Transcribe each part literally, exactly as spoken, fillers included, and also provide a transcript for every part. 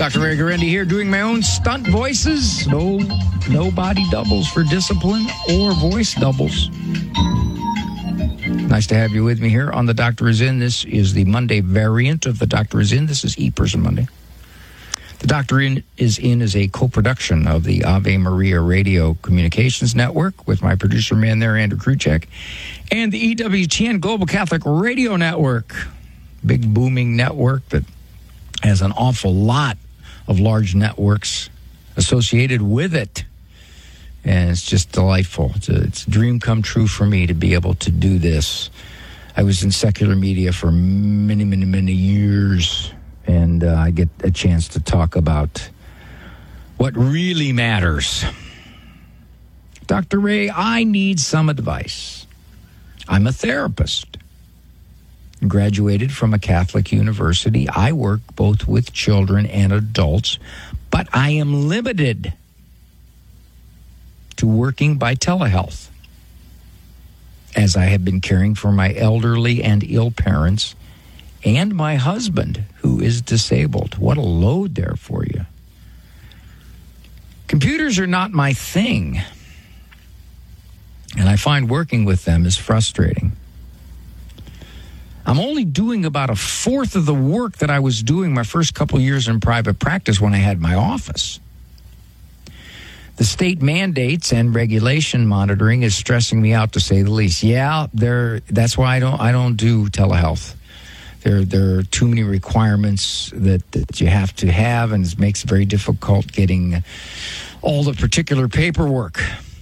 Doctor Ray Guarendi here, doing my own stunt voices. No, no body doubles for discipline or voice doubles. Nice to have you with me here on The Doctor Is In. This is the Monday variant of The Doctor Is In. This is E-Person Monday. The Doctor In is In is a co-production of the Ave Maria Radio Communications Network with my producer man there, Andrew Kruchek, and the E W T N Global Catholic Radio Network. Big booming network that has an awful lot of large networks associated with it. And it's just delightful. It's a, it's a dream come true for me to be able to do this. I was in secular media for many, many, many years, and uh, I get a chance to talk about what really matters. Doctor Ray, I need some advice. I'm a therapist. Graduated from a Catholic university. I work both with children and adults, but I am limited to working by telehealth, as I have been caring for my elderly and ill parents and my husband, who is disabled. What a load there for you. Computers are not my thing, and I find working with them is frustrating. I'm only doing about a fourth of the work that I was doing my first couple of years in private practice when I had my office. The state mandates and regulation monitoring is stressing me out, to say the least. Yeah, there. That's why I don't. I don't do telehealth. There, there are too many requirements that, that you have to have, and it makes it very difficult getting all the particular paperwork.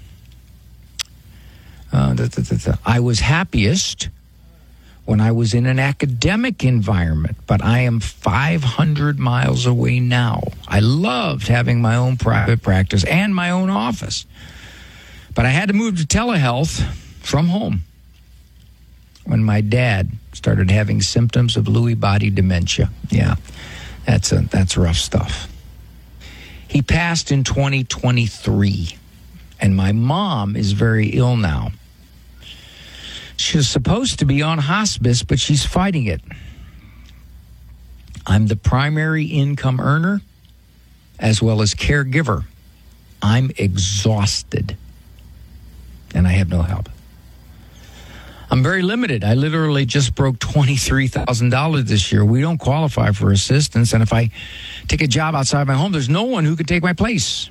Uh, da, da, da, da. I was happiest when I was in an academic environment, but I am five hundred miles away now. I loved having my own private practice and my own office, but I had to move to telehealth from home when my dad started having symptoms of Lewy body dementia. Yeah, that's a, that's rough stuff. He passed in twenty twenty-three, and my mom is very ill now. She's supposed to be on hospice, but she's fighting it. I'm the primary income earner as well as caregiver. I'm exhausted, and I have no help. I'm very limited. I literally just broke twenty-three thousand dollars this year. We don't qualify for assistance, and if I take a job outside my home, there's no one who could take my place.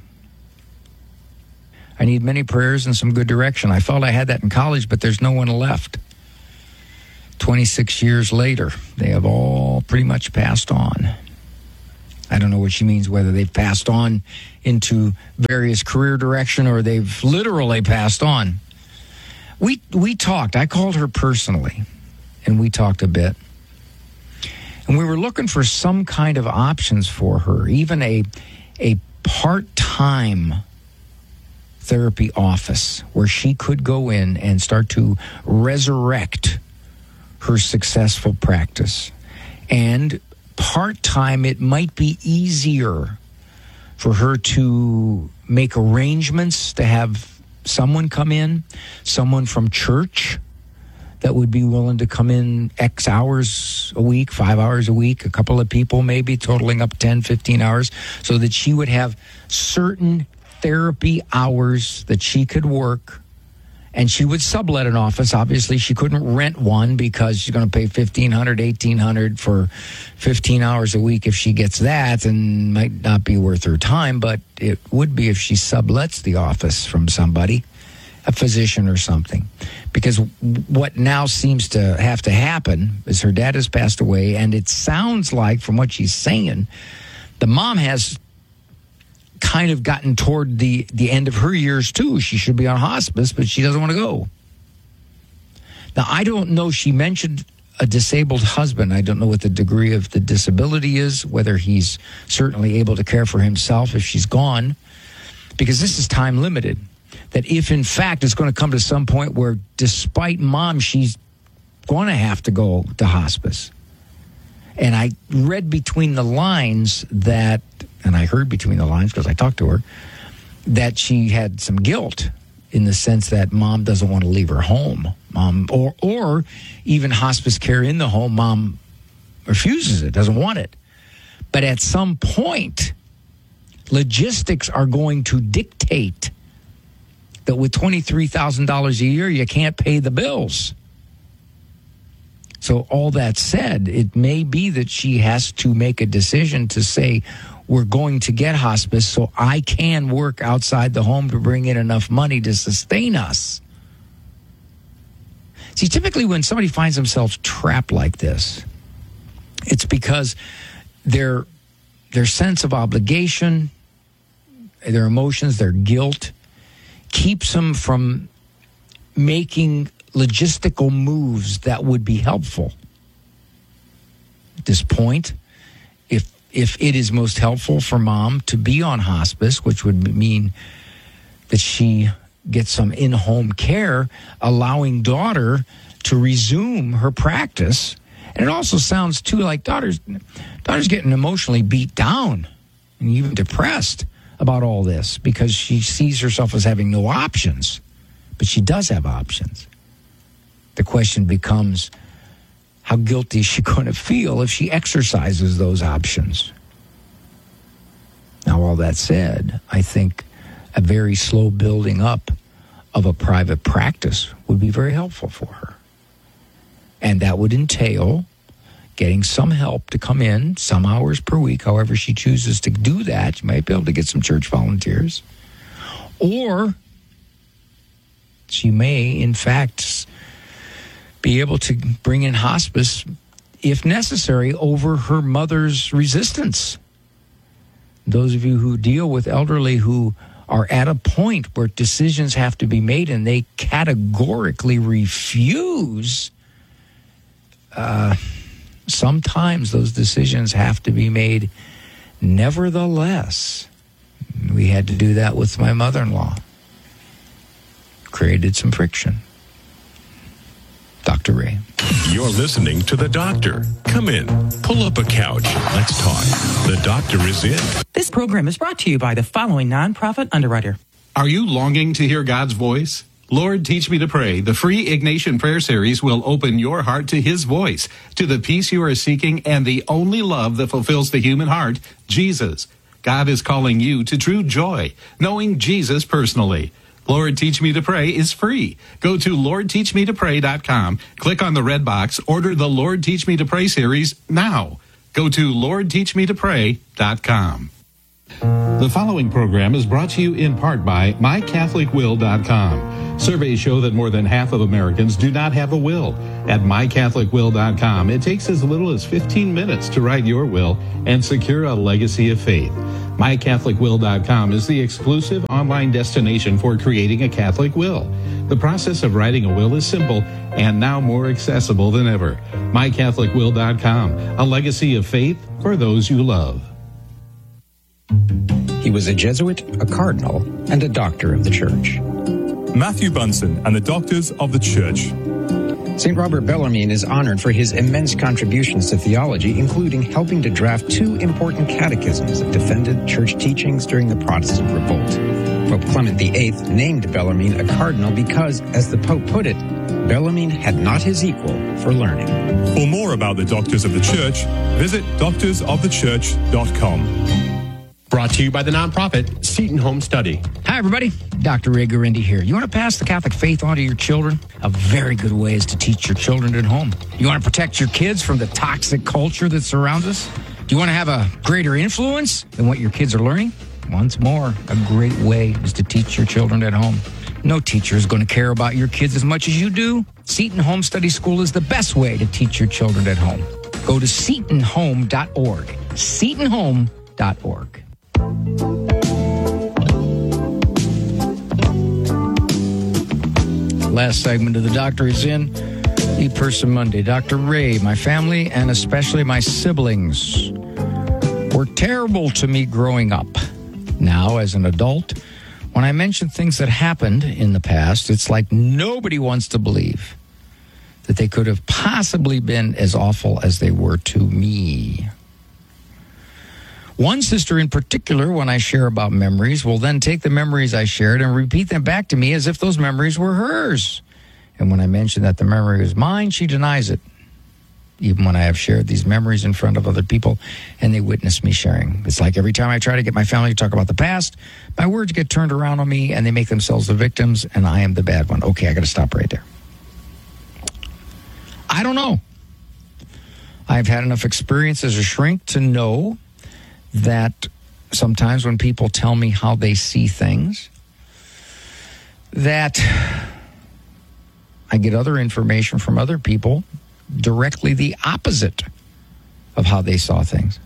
I need many prayers and some good direction. I felt I had that in college, but there's no one left. twenty-six years later, they have all pretty much passed on. I don't know what she means, whether they've passed on into various career direction or they've literally passed on. We we talked. I called her personally, and we talked a bit. And we were looking for some kind of options for her, even a a part-time therapy office where she could go in and start to resurrect her successful practice. And part-time, it might be easier for her to make arrangements to have someone come in, someone from church that would be willing to come in X hours a week, five hours a week, a couple of people maybe, totaling up ten, fifteen hours, so that she would have certain therapy hours that she could work, and she would sublet an office. Obviously, she couldn't rent one because she's going to pay fifteen hundred dollars, eighteen hundred dollars for fifteen hours a week if she gets that, and might not be worth her time, but it would be if she sublets the office from somebody, a physician or something. Because what now seems to have to happen is her dad has passed away, and it sounds like, from what she's saying, the mom has kind of gotten toward the, the end of her years, too. She should be on hospice, but she doesn't want to go. Now, I don't know. She mentioned a disabled husband. I don't know what the degree of the disability is, whether he's certainly able to care for himself if she's gone, because this is time limited. That if, in fact, it's going to come to some point where, despite mom, she's going to have to go to hospice. And I read between the lines that, and I heard between the lines because I talked to her, that she had some guilt in the sense that mom doesn't want to leave her home. Mom, or or even hospice care in the home, mom refuses it, doesn't want it. But at some point, logistics are going to dictate that with twenty-three thousand dollars a year, you can't pay the bills. So all that said, it may be that she has to make a decision to say, we're going to get hospice so I can work outside the home to bring in enough money to sustain us. See, typically when somebody finds themselves trapped like this, it's because their their sense of obligation, their emotions, their guilt, keeps them from making logistical moves that would be helpful. At this point, if if it is most helpful for mom to be on hospice, which would mean that she gets some in-home care, allowing daughter to resume her practice. And it also sounds, too, like daughter's, daughter's getting emotionally beat down and even depressed about all this because she sees herself as having no options. But she does have options. The question becomes, how guilty is she going to feel if she exercises those options? Now, all that said, I think a very slow building up of a private practice would be very helpful for her. And that would entail getting some help to come in some hours per week, however she chooses to do that. She might be able to get some church volunteers. Or she may, in fact, be able to bring in hospice, if necessary, over her mother's resistance. Those of you who deal with elderly who are at a point where decisions have to be made and they categorically refuse, uh, sometimes those decisions have to be made nevertheless. We had to do that with my mother-in-law. Created some friction. Doctor Ray. You're listening to The Doctor. Come in, pull up a couch, let's talk. The Doctor is in. This program is brought to you by the following nonprofit underwriter. Are you longing to hear God's voice? Lord, Teach Me to Pray, the free Ignatian Prayer Series will open your heart to His voice, to the peace you are seeking, and the only love that fulfills the human heart, Jesus. God is calling you to true joy, knowing Jesus personally. Lord, Teach Me to Pray is free. Go to lord teach me to pray dot com, click on the red box, order the Lord Teach Me to Pray series now. Go to lord teach me to pray dot com. The following program is brought to you in part by my catholic will dot com. Surveys show that more than half of Americans do not have a will. At my catholic will dot com, it takes as little as fifteen minutes to write your will and secure a legacy of faith. my catholic will dot com is the exclusive online destination for creating a Catholic will. The process of writing a will is simple and now more accessible than ever. my catholic will dot com, a legacy of faith for those you love. He was a Jesuit, a cardinal, and a doctor of the Church. Matthew Bunson and the Doctors of the Church. Saint Robert Bellarmine is honored for his immense contributions to theology, including helping to draft two important catechisms that defended church teachings during the Protestant revolt. Pope Clement the Eighth named Bellarmine a cardinal because, as the Pope put it, Bellarmine had not his equal for learning. For more about the Doctors of the Church, visit doctors of the church dot com. Brought to you by the nonprofit Seton Home Study. Hi, everybody. Doctor Ray Guarendi here. You want to pass the Catholic faith on to your children? A very good way is to teach your children at home. You want to protect your kids from the toxic culture that surrounds us? Do you want to have a greater influence than what your kids are learning? Once more, a great way is to teach your children at home. No teacher is going to care about your kids as much as you do. Seton Home Study School is the best way to teach your children at home. Go to seton home dot org. seton home dot org. Last segment of The Doctor is in. E-Person Monday. Doctor Ray, my family, and especially my siblings, were terrible to me growing up. Now, as an adult, when I mention things that happened in the past, it's like nobody wants to believe that they could have possibly been as awful as they were to me. One sister in particular, when I share about memories, will then take the memories I shared and repeat them back to me as if those memories were hers. And when I mention that the memory was mine, she denies it. even when I have shared these memories in front of other people and they witness me sharing. It's like every time I try to get my family to talk about the past, my words get turned around on me and they make themselves the victims and I am the bad one. Okay, I got to stop right there. I don't know. I've had enough experience as a shrink to know that sometimes when people tell me how they see things, that I get other information from other people directly the opposite of how they saw things.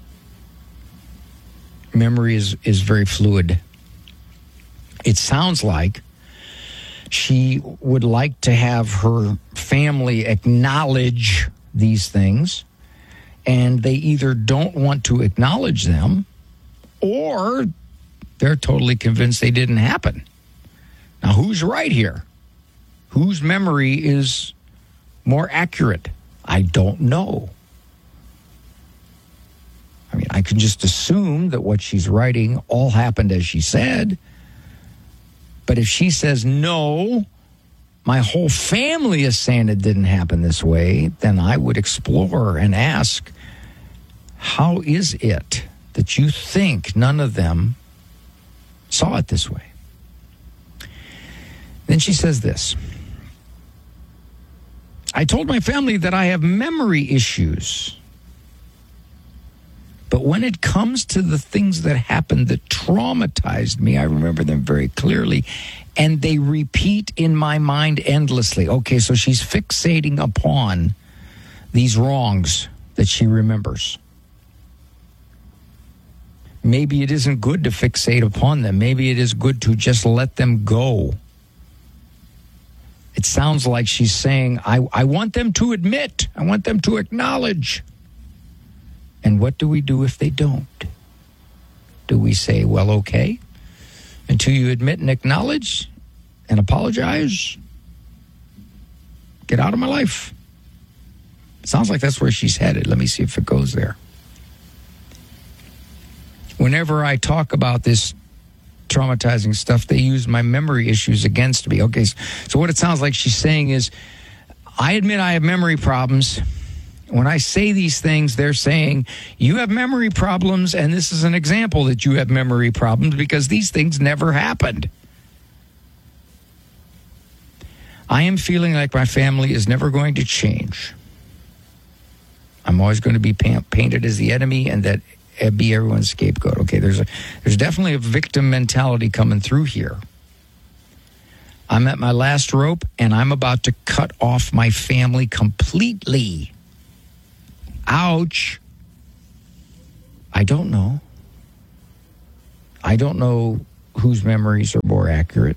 Memory is, is very fluid. It sounds like she would like to have her family acknowledge these things, and they either don't want to acknowledge them or they're totally convinced they didn't happen. Now, who's right here? Whose memory is more accurate? I don't know. I mean, I can just assume that what she's writing all happened as she said. But if she says, no, my whole family is saying it didn't happen this way, then I would explore and ask, how is it that you think none of them saw it this way? Then she says this. I told my family that I have memory issues. But when it comes to the things that happened that traumatized me, I remember them very clearly, and they repeat in my mind endlessly. Okay, so she's fixating upon these wrongs that she remembers. Maybe it isn't good to fixate upon them. Maybe it is good to just let them go. It sounds like she's saying, I, I want them to admit. I want them to acknowledge. And what do we do if they don't? Do we say, well, okay, until you admit and acknowledge and apologize, get out of my life? Sounds like that's where she's headed. Let me see if it goes there. Whenever I talk about this traumatizing stuff, they use my memory issues against me. Okay, so what it sounds like she's saying is, I admit I have memory problems. When I say these things, they're saying, you have memory problems, and this is an example that you have memory problems because these things never happened. I am feeling like my family is never going to change. I'm always going to be pa- painted as the enemy and that be everyone's scapegoat. Okay, there's a there's definitely a victim mentality coming through here. I'm at my last rope, and I'm about to cut off my family completely. Ouch. I don't know. I don't know whose memories are more accurate.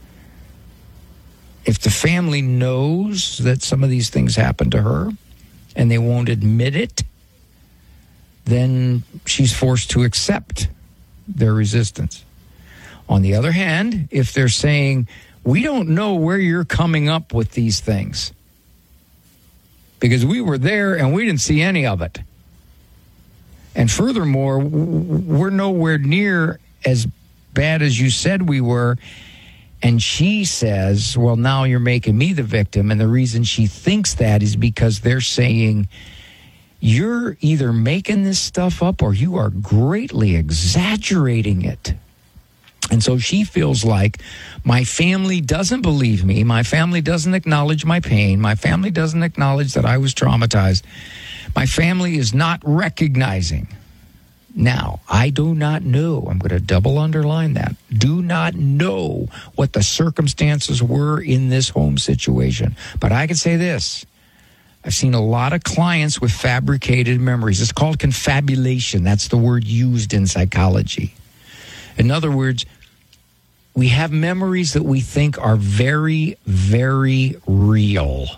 If the family knows that some of these things happened to her and they won't admit it, then she's forced to accept their resistance. On the other hand, if they're saying, we don't know where you're coming up with these things because we were there and we didn't see any of it. And furthermore, we're nowhere near as bad as you said we were. And she says, well, now you're making me the victim. And the reason she thinks that is because they're saying, you're either making this stuff up or you are greatly exaggerating it. And so she feels like my family doesn't believe me. My family doesn't acknowledge my pain. My family doesn't acknowledge that I was traumatized. My family is not recognizing. Now, I do not know. I'm going to double underline that. Do not know what the circumstances were in this home situation. But I can say this. I've seen a lot of clients with fabricated memories. It's called confabulation. That's the word used in psychology. In other words, we have memories that we think are very, very real.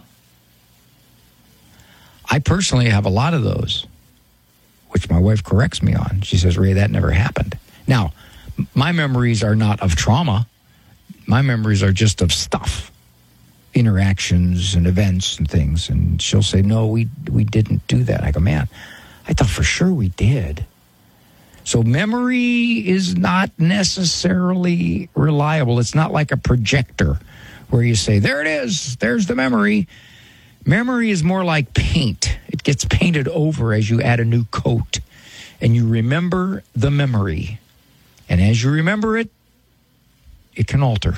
I personally have a lot of those, which my wife corrects me on. She says, Ray, that never happened. Now, my memories are not of trauma. My memories are just of stuff. Interactions and events and things, and she'll say, no, we we didn't do that. I go, man, I thought for sure we did. So memory is not necessarily reliable. It's not like a projector where you say, there it is, there's the memory. Memory is more like paint. It it gets painted over as you add a new coat. And you remember the memory. And as you remember it, it can alter.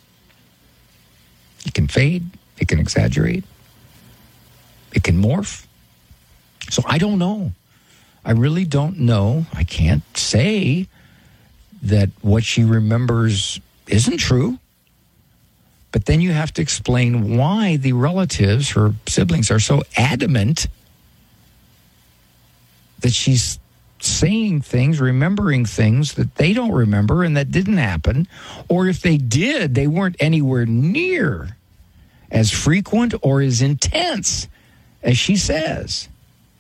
It can fade. It can exaggerate. It can morph. So I don't know. I really don't know. I can't say that what she remembers isn't true. But then you have to explain why the relatives, her siblings, are so adamant that she's saying things, remembering things that they don't remember and that didn't happen. Or if they did, they weren't anywhere near as frequent or as intense as she says.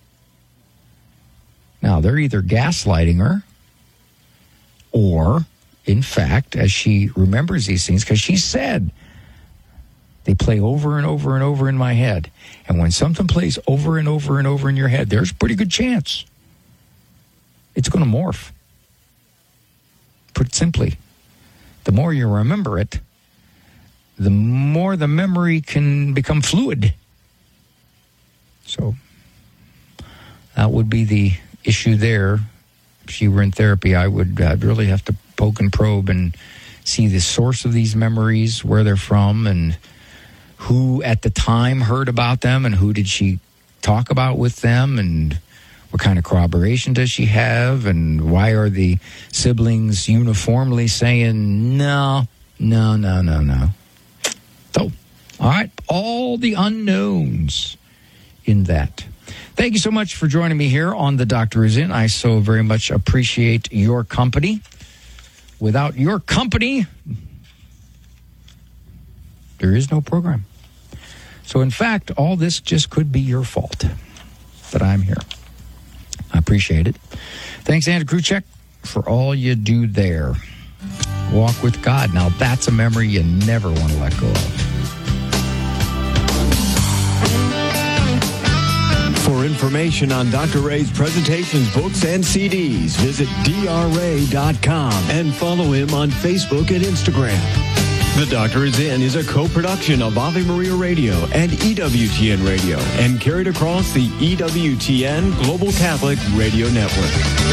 Now, they're either gaslighting her or, in fact, as she remembers these things, because she said, they play over and over and over in my head. And when something plays over and over and over in your head, there's a pretty good chance it's going to morph. Put it simply, the more you remember it, the more the memory can become fluid. So that would be the issue there. If she were in therapy, I would I'd really have to poke and probe and see the source of these memories, where they're from, and who at the time heard about them, and who did she talk about with them, and what kind of corroboration does she have, and why are the siblings uniformly saying no, no, no, no, no. So, all right, all the unknowns in that. Thank you so much for joining me here on The Doctor Is In. I so very much appreciate your company. Without your company, there is no program. So, in fact, all this just could be your fault that I'm here. I appreciate it. Thanks, Andrew Kruchek, for all you do there. Walk with God. Now, that's a memory you never want to let go of. For information on Doctor Ray's presentations, books, and C Ds, visit D R ray dot com and follow him on Facebook and Instagram. The Doctor Is In is a co-production of Ave Maria Radio and E W T N Radio and carried across the E W T N Global Catholic Radio Network.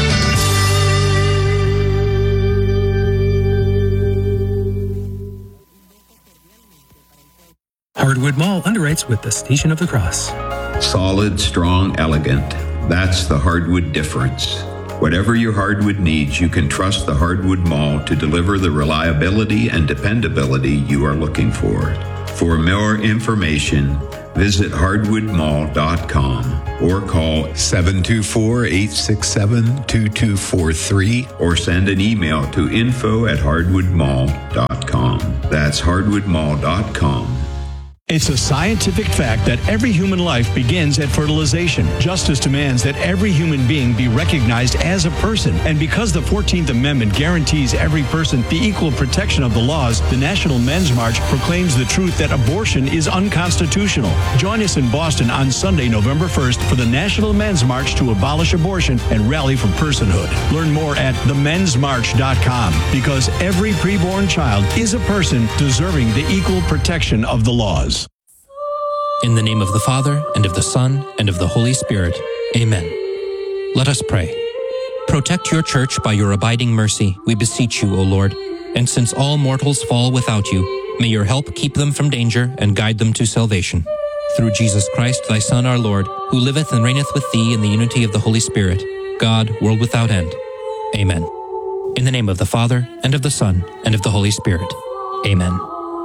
Hardwood Mall underwrites with the Station of the Cross. Solid, strong, elegant. That's the hardwood difference. Whatever your hardwood needs, you can trust the Hardwood Mall to deliver the reliability and dependability you are looking for. For more information, visit hardwood mall dot com or call seven two four, eight six seven, two two four three or send an email to info at hardwood mall dot com. That's hardwood mall dot com. It's a scientific fact that every human life begins at fertilization. Justice demands that every human being be recognized as a person. And because the fourteenth Amendment guarantees every person the equal protection of the laws, the National Men's March proclaims the truth that abortion is unconstitutional. Join us in Boston on Sunday, November first for the National Men's March to abolish abortion and rally for personhood. Learn more at the men's march dot com, because every preborn child is a person deserving the equal protection of the laws. In the name of the Father, and of the Son, and of the Holy Spirit. Amen. Let us pray. Protect your church by your abiding mercy, we beseech you, O Lord. And since all mortals fall without you, may your help keep them from danger and guide them to salvation. Through Jesus Christ, thy Son, our Lord, who liveth and reigneth with thee in the unity of the Holy Spirit, God, world without end. Amen. In the name of the Father, and of the Son, and of the Holy Spirit. Amen.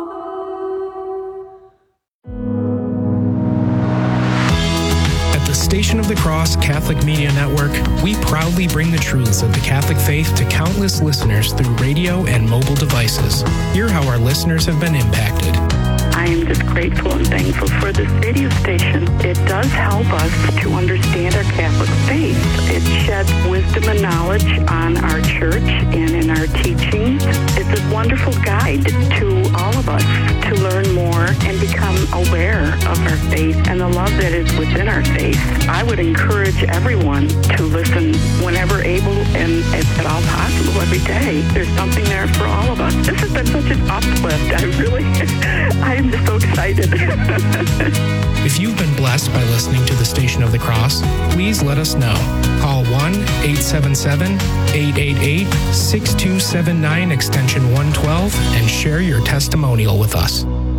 Station of the Cross Catholic Media Network, we proudly bring the truths of the Catholic faith to countless listeners through radio and mobile devices. Hear how our listeners have been impacted. I am just grateful and thankful for this radio station. It does help us to understand our Catholic faith. It sheds wisdom and knowledge on our church and in our teachings. It's a wonderful guide to all of us to learn more and become aware of our faith and the love that is within our faith. I would encourage everyone to listen whenever able and if at all possible every day. There's something there for all of us. This has been such an uplift. I really, I am just so excited. If you've been blessed blessed by listening to the Station of the Cross, please let us know. Call one eight seven seven, eight eight eight, six two seven nine extension one twelve and share your testimonial with us.